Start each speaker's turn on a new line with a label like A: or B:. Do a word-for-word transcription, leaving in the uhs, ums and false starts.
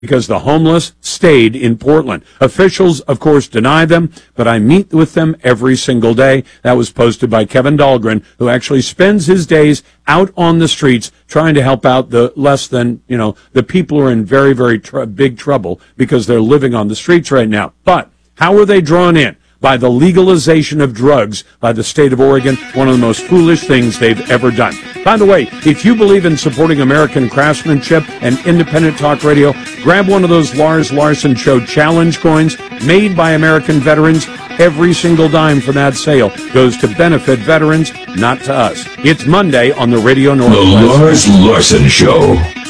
A: because the homeless stayed in Portland. Officials, of course, deny them, but I meet with them every single day. That was posted by Kevin Dahlgren, who actually spends his days out on the streets trying to help out the less than, you know, the people who are in very, very tr- big trouble because they're living on the streets right now. But how are they drawn in? By the legalization of drugs by the state of Oregon, one of the most foolish things they've ever done. By the way, if you believe in supporting American craftsmanship and independent talk radio, grab one of those Lars Larson Show challenge coins made by American veterans. Every single dime from that sale goes to benefit veterans, not to us. It's Monday on the Radio Northwest.
B: The Lars Larson Show.